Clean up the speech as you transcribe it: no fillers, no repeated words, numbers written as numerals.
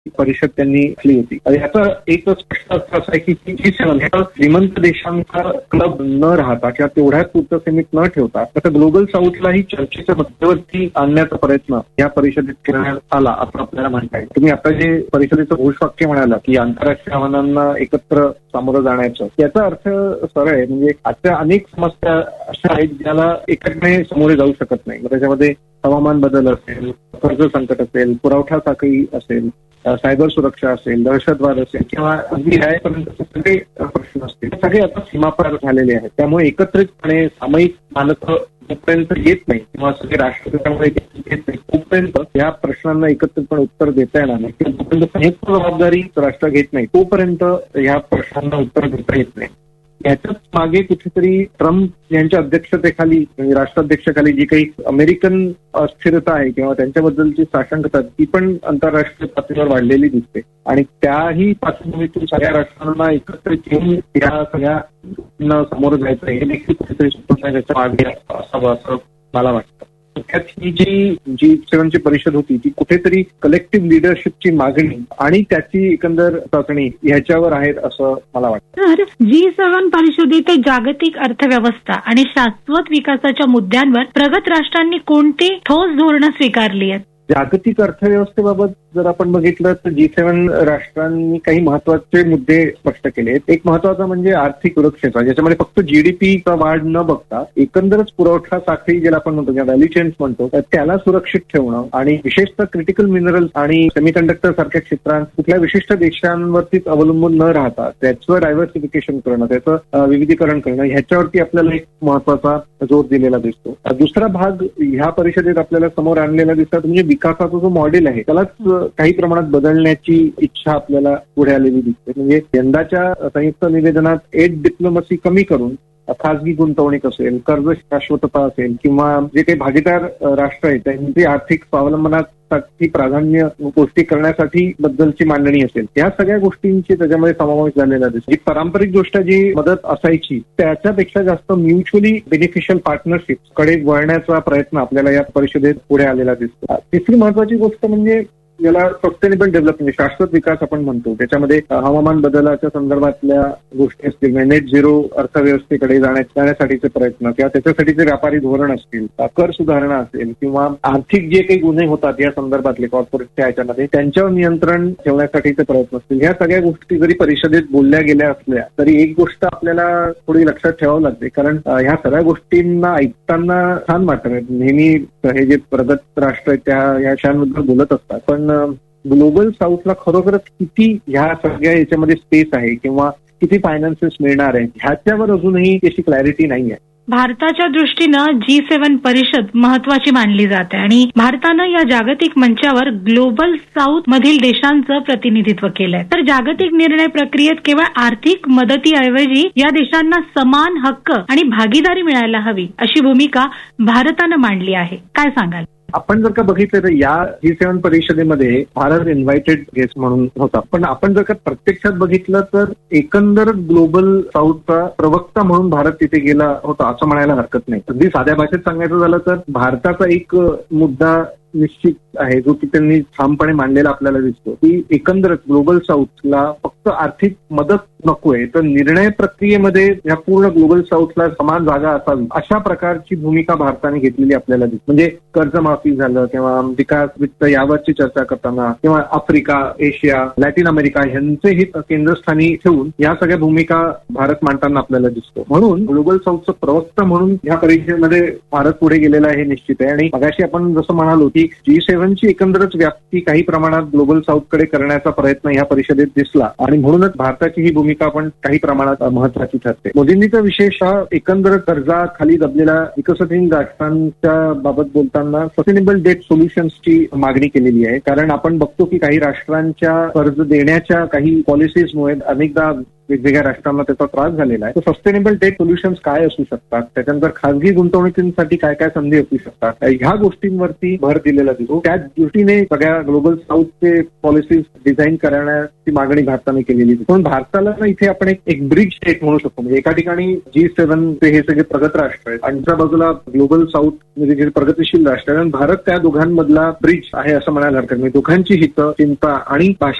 परिषद त्यांनी केली होती. याचा एक स्पष्ट अर्थ असा आहे की G7 ह्या श्रीमंत देशांचा क्लब न राहता किंवा तेवढ्याच पुरतं सीमित न ठेवता आता ग्लोबल साऊथलाही चर्चेच्या मध्यवर्ती आणण्याचा प्रयत्न या परिषदेत करण्यात आला असं आपल्याला म्हणता येईल. तुम्ही आता जे परिषदेचं घोषवाक्य म्हणाला की आंतरराष्ट्रीय आव्हानांना एकत्र सामोरं जाण्याचं, याचा अर्थ सरळ आहे. म्हणजे आजच्या अनेक समस्या अशा आहेत ज्याला एकट्याने सामोरे जाऊ शकत नाही. त्याच्यामध्ये हवामान बदल असेल, कर्ज संकट असेल, पुरवठा साखळी असेल, सायबर सुरक्षा असेल, दहशतवाद असेल किंवा अगदी न्यायापर्यंतचे सगळे प्रश्न असतील, सगळे आता सीमापार झालेले आहेत. त्यामुळे एकत्रितपणे सामायिक मानकं जोपर्यंत येत नाही किंवा सगळे राष्ट्र त्यामुळे येत नाही तोपर्यंत या प्रश्नांना एकत्रितपणे उत्तर देता येणार नाही किंवा जोपर्यंत संयुक्त जबाबदारी राष्ट्र घेत नाही तोपर्यंत या प्रश्नांना उत्तर देता येत नाही. याच्याच मागे कुठेतरी ट्रम्प यांच्या अध्यक्षतेखाली म्हणजे राष्ट्राध्यक्षाखाली जी काही अमेरिकन अस्थिरता आहे किंवा त्यांच्याबद्दलची साशंकता ती पण आंतरराष्ट्रीय पातळीवर वाढलेली दिसते आणि त्याही पार्श्वभूमीतून सगळ्या राष्ट्रांना एकत्रित घेऊन या सगळ्या समोर जायचं हे देखील कुठेतरी त्याच्या मागे असावं असं मला वाटतं. त्यात ही जी G7ची परिषद होती ती कुठेतरी कलेक्टिव्ह लिडरशिपची मागणी आणि त्याची एकंदर चाचणी ह्याच्यावर आहेत असं मला वाटतं. तर G7 परिषदेत जागतिक अर्थव्यवस्था आणि शाश्वत विकासाच्या मुद्द्यांवर प्रगत राष्ट्रांनी कोणती ठोस धोरणं स्वीकारली आहेत? जागतिक अर्थव्यवस्थेबाबत जर आपण बघितलं तर G7 राष्ट्रांनी काही महत्वाचे मुद्दे स्पष्ट केले. एक महत्वाचा म्हणजे आर्थिक सुरक्षेचा, ज्याच्यामध्ये फक्त जीडीपीचा वाढ न बघता एकंदरच पुरवठा साखळी ज्याला आपण म्हणतो किंवा व्हॅल्यू चेन्स म्हणतो त्याला सुरक्षित ठेवणं आणि विशेषतः क्रिटिकल मिनरल्स आणि सेमीकंडक्टर सारख्या क्षेत्रांत कुठल्या विशिष्ट देशांवरतीच अवलंबून न राहता त्याचं डायव्हर्सिफिकेशन करणं, त्याचं विविधीकरण करणं ह्याच्यावरती आपल्याला एक महत्वाचा जोर दिलेला दिसतो. दुसरा भाग ह्या परिषदेत आपल्याला समोर आणलेला दिसतात म्हणजे विकासाचा जो मॉडेल आहे त्यालाच काही प्रमाणात बदलण्याची इच्छा आपल्याला पुढे आलेली दिसते. म्हणजे यंदाच्या संयुक्त निवेदनात एड डिप्लोमसी कमी करून खासगी गुंतवणूक असेल, कर्ज शाश्वतता असेल किंवा जे काही भागीदार राष्ट्र आहेत त्यांची आर्थिक स्वावलंबनासाठी प्राधान्य गोष्टी करण्यासाठी बद्दलची मांडणी असेल, या सगळ्या गोष्टींची त्याच्यामध्ये समावेश झालेला दिसतो. पारंपरिक दृष्ट्या जी मदत असायची त्याच्यापेक्षा जास्त म्युच्युअली बेनिफिशियल पार्टनरशिप कडे वळण्याचा प्रयत्न आपल्याला या परिषदेत पुढे आलेला दिसतो. तिसरी महत्वाची गोष्ट म्हणजे याला सस्टेनेबल डेव्हलपमेंट, शाश्वत विकास आपण म्हणतो. त्याच्यामध्ये हवामान बदलाच्या संदर्भातल्या गोष्टी असतील, नेट झिरो अर्थव्यवस्थेकडे जाण्यासाठीचे प्रयत्न किंवा त्याच्यासाठीचे व्यापारी धोरण असतील, कर सुधारणा असेल किंवा आर्थिक जे काही गुन्हे होतात या संदर्भातले कॉर्पोरेटच्या ह्याच्यामध्ये त्यांच्यावर नियंत्रण ठेवण्यासाठीचे प्रयत्न असतील. ह्या सगळ्या गोष्टी जरी परिषदेत बोलल्या गेल्या असल्या तरी एक गोष्ट आपल्याला थोडी लक्षात ठेवावं लागते, कारण ह्या सगळ्या गोष्टींना ऐकताना छान वाटतं. नेहमी हे जे प्रगत राष्ट्र आहेत त्या विषयांबद्दल बोलत असतात, पण ग्लोबल साऊथला खरोखरच किती ह्या सगळ्या याच्यामध्ये स्पेस आहे किंवा किती फायनान्सेस मिळणार आहे ह्याच्यावर अजूनही त्याची क्लॅरिटी नाही आहे. भारताच्या दृष्टीनं G7 परिषद महत्वाची मानली जाते आणि भारतानं या जागतिक मंचावर ग्लोबल साऊथ मधील देशांचं प्रतिनिधित्व केलंय. तर जागतिक निर्णय प्रक्रियेत केवळ आर्थिक मदतीऐवजी या देशांना समान हक्क आणि भागीदारी मिळायला हवी अशी भूमिका भारतानं मांडली आहे. काय सांगाल? आपण जर का बघितलं तर या G7 परिषदेमध्ये भारत इन्व्हायटेड गेस्ट म्हणून होता, पण आपण जर का प्रत्यक्षात बघितलं तर एकंदर ग्लोबल साऊथचा प्रवक्ता म्हणून भारत तिथे गेला होता असं म्हणायला हरकत नाही. अगदी साध्या भाषेत सांगायचं झालं तर भारताचा एक मुद्दा निश्चित आहे जो की त्यांनी ठामपणे मांडलेला आपल्याला दिसतो की एकंदरच ग्लोबल साऊथला फक्त आर्थिक मदत नकोय तर निर्णय प्रक्रियेमध्ये या पूर्ण ग्लोबल साऊथला समान जागा असावी अशा प्रकारची भूमिका भारताने घेतलेली आपल्याला दिसते. म्हणजे कर्जमाफी झालं किंवा विकास वित्त यावरची चर्चा करताना किंवा आफ्रिका, एशिया, लॅटिन अमेरिका यांचे हित केंद्रस्थानी ठेवून या सगळ्या भूमिका भारत मांडताना आपल्याला दिसतो. म्हणून ग्लोबल साऊथचं प्रवक्ता म्हणून या परिषदेमध्ये भारत पुढे गेलेला आहे निश्चित आहे. आणि मगाशी आपण जसं म्हणालो की G7ची एकंदरच व्याप्ती काही प्रमाणात ग्लोबल साऊथकडे करण्याचा प्रयत्न या परिषदेत दिसला आणि म्हणूनच भारताची ही भूमिका पण काही प्रमाणात महत्वाची ठरते. मोदींनीचा विशेष हा एकंदर कर्जाखाली दबलेल्या विकसनशील राष्ट्रांच्या बाबत बोलताना सस्टेनेबल डेट सोल्युशन्सची मागणी केलेली आहे. कारण आपण बघतो की काही राष्ट्रांच्या कर्ज देण्याच्या काही पॉलिसीजमुळे अनेकदा वेगवेगळ्या राष्ट्रांना त्याचा त्रास झालेला आहे. तर सस्टेनेबल डेट सोल्युशन्स काय असू शकतात, त्याच्यानंतर खासगी गुंतवणुकीसाठी काय काय संधी असू शकतात, ह्या गोष्टींवरती भर दिलेला दिसतो. त्या दृष्टीने सगळ्या ग्लोबल साऊथचे पॉलिसीज डिझाईन करण्याची मागणी भारताने केलेली आहे. पण भारताला इथे आपण एक ब्रिज स्टेट म्हणू शकतो. म्हणजे एका ठिकाणी G7 हे सगळे प्रगत राष्ट्र आहेत आणि दुसऱ्या बाजूला ग्लोबल साऊथ म्हणजे जे प्रगतीशील राष्ट्र आहेत आणि भारत त्या दोघांमधला ब्रिज आहे असं म्हणायला हरकत नाही. दोघांची हितं, चिंता आणि भाषा